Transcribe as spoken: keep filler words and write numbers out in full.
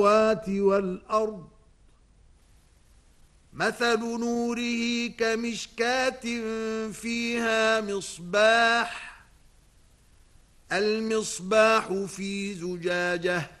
السماوات والأرض مثل نوره كمشكاة فيها مصباح المصباح في زجاجة